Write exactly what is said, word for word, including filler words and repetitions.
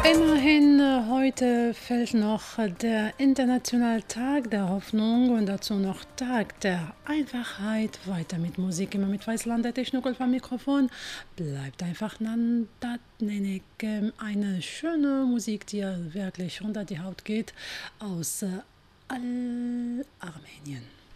Immerhin, äh, heute fällt noch äh, der Internationale Tag der Hoffnung und dazu noch Tag der Einfachheit. Weiter mit Musik, immer mit Weißlander, der Schnuckel vom Mikrofon. Bleibt einfach dann, das nenne ich ähm, eine schöne Musik, die ja wirklich unter die Haut geht, aus äh, Al Armenien.